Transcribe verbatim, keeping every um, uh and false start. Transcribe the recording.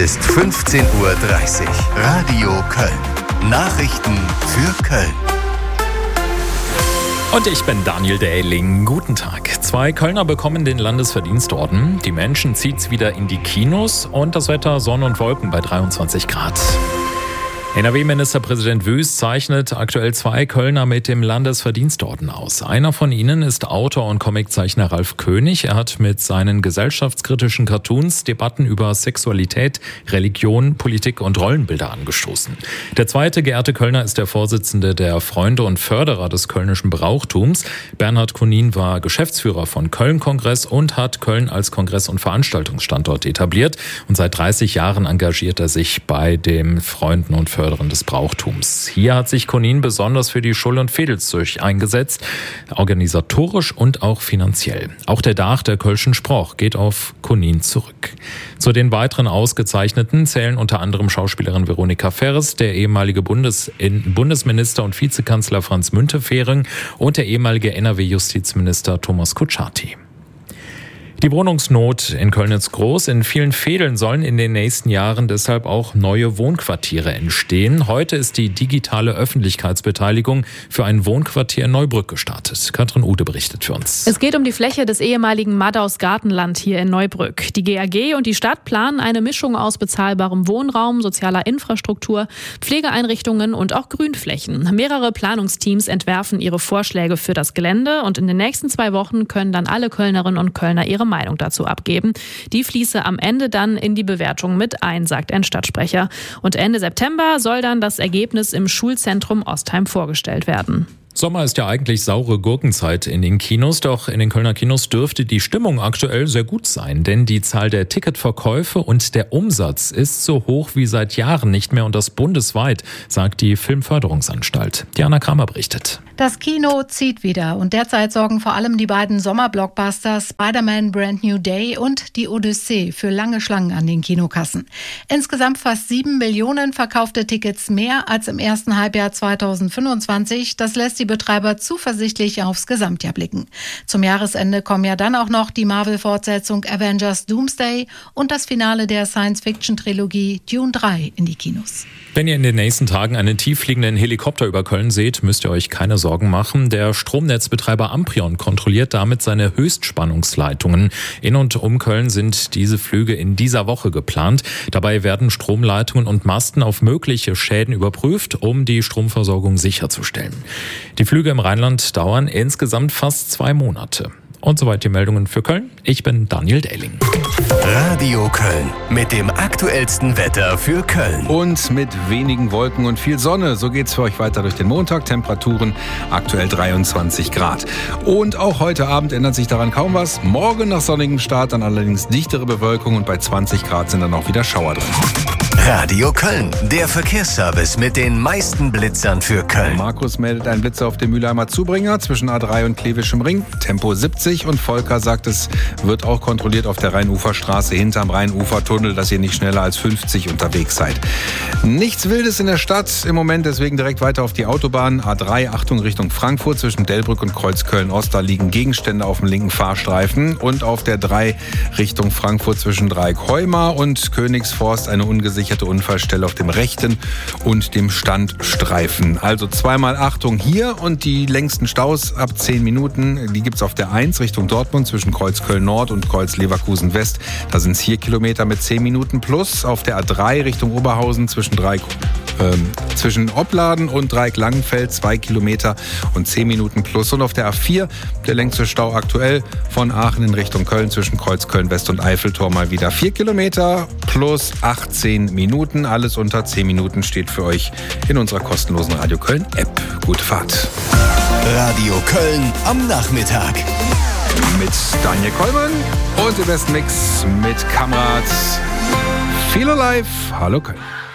ist fünfzehn Uhr dreißig. Radio Köln. Nachrichten für Köln. Und ich bin Daniel Dähling. Guten Tag. Zwei Kölner bekommen den Landesverdienstorden. Die Menschen zieht's wieder in die Kinos und das Wetter Sonne und Wolken bei dreiundzwanzig Grad. N R W-Ministerpräsident Wüst zeichnet aktuell zwei Kölner mit dem Landesverdienstorden aus. Einer von ihnen ist Autor und Comiczeichner Ralf König. Er hat mit seinen gesellschaftskritischen Cartoons Debatten über Sexualität, Religion, Politik und Rollenbilder angestoßen. Der zweite geehrte Kölner ist der Vorsitzende der Freunde und Förderer des kölnischen Brauchtums. Bernhard Kunin war Geschäftsführer von Köln-Kongress und hat Köln als Kongress- und Veranstaltungsstandort etabliert. Und seit dreißig Jahren engagiert er sich bei dem Freunden und Förderern des Brauchtums. Hier hat sich Kunin besonders für die Schull- und Vedelszürch eingesetzt, organisatorisch und auch finanziell. Auch der Dach der Kölschen Sproch geht auf Kunin zurück. Zu den weiteren Ausgezeichneten zählen unter anderem Schauspielerin Veronika Ferres, der ehemalige Bundes- Bundesminister und Vizekanzler Franz Müntefering und der ehemalige N R W-Justizminister Thomas Kutschaty. Die Wohnungsnot in Köln ist groß. In vielen Vedeln sollen in den nächsten Jahren deshalb auch neue Wohnquartiere entstehen. Heute ist die digitale Öffentlichkeitsbeteiligung für ein Wohnquartier in Neubrück gestartet. Katrin Ude berichtet für uns. Es geht um die Fläche des ehemaligen Madaus Gartenland hier in Neubrück. Die G A G und die Stadt planen eine Mischung aus bezahlbarem Wohnraum, sozialer Infrastruktur, Pflegeeinrichtungen und auch Grünflächen. Mehrere Planungsteams entwerfen ihre Vorschläge für das Gelände und in den nächsten zwei Wochen können dann alle Kölnerinnen und Kölner ihre Meinung dazu abgeben. Die fließe am Ende dann in die Bewertung mit ein, sagt ein Stadtsprecher. Und Ende September soll dann das Ergebnis im Schulzentrum Ostheim vorgestellt werden. Sommer ist ja eigentlich saure Gurkenzeit in den Kinos, doch in den Kölner Kinos dürfte die Stimmung aktuell sehr gut sein, denn die Zahl der Ticketverkäufe und der Umsatz ist so hoch wie seit Jahren nicht mehr und das bundesweit, sagt die Filmförderungsanstalt. Diana Kramer berichtet. Das Kino zieht wieder und derzeit sorgen vor allem die beiden Sommerblockbuster Spider-Man Brand New Day und Die Odyssee für lange Schlangen an den Kinokassen. Insgesamt fast sieben Millionen verkaufte Tickets mehr als im ersten Halbjahr zweitausendfünfundzwanzig. Das lässt die Betreiber zuversichtlich aufs Gesamtjahr blicken. Zum Jahresende kommen ja dann auch noch die Marvel-Fortsetzung Avengers Doomsday und das Finale der Science-Fiction-Trilogie Dune drei in die Kinos. Wenn ihr in den nächsten Tagen einen tieffliegenden Helikopter über Köln seht, müsst ihr euch keine Sorgen machen. Der Stromnetzbetreiber Amprion kontrolliert damit seine Höchstspannungsleitungen. In und um Köln sind diese Flüge in dieser Woche geplant. Dabei werden Stromleitungen und Masten auf mögliche Schäden überprüft, um die Stromversorgung sicherzustellen. Die Flüge im Rheinland dauern insgesamt fast zwei Monate. Und soweit die Meldungen für Köln. Ich bin Daniel Dähling. Radio Köln mit dem aktuellsten Wetter für Köln. Und mit wenigen Wolken und viel Sonne. So geht's für euch weiter durch den Montag. Temperaturen aktuell dreiundzwanzig Grad. Und auch heute Abend ändert sich daran kaum was. Morgen nach sonnigem Start dann allerdings dichtere Bewölkung und bei zwanzig Grad sind dann auch wieder Schauer drin. Radio Köln, der Verkehrsservice mit den meisten Blitzern für Köln. Markus meldet einen Blitzer auf dem Mülheimer Zubringer zwischen A drei und Klevischem Ring. Tempo siebzig und Volker sagt, es wird auch kontrolliert auf der Rheinuferstraße hinterm Rheinufertunnel, dass ihr nicht schneller als fünfzig unterwegs seid. Nichts Wildes in der Stadt im Moment, deswegen direkt weiter auf die Autobahn. A drei, Achtung Richtung Frankfurt zwischen Delbrück und Kreuzköln-Ost. Da liegen Gegenstände auf dem linken Fahrstreifen. Und auf der drei Richtung Frankfurt zwischen Dreieck-Heumar und Königsforst eine ungesicherte Unfallstelle auf dem rechten und dem Standstreifen. Also zweimal Achtung hier und die längsten Staus ab zehn Minuten, die gibt es auf der eins Richtung Dortmund zwischen Kreuzköln Nord und Kreuz Leverkusen West. Da sind es vier Kilometer mit zehn Minuten plus. Auf der A drei Richtung Oberhausen zwischen Dreieck, äh, zwischen Opladen und Dreieck Langenfeld zwei Kilometer und zehn Minuten plus. Und auf der A vier der längste Stau aktuell von Aachen in Richtung Köln zwischen Kreuzköln West und Eiffeltor mal wieder vier Kilometer plus achtzehn Minuten. Alles unter zehn Minuten steht für euch in unserer kostenlosen Radio Köln App. Gute Fahrt. Radio Köln am Nachmittag. Mit Daniel Kollmann und im besten Mix mit Kamerads. Feel Alive. Hallo Köln.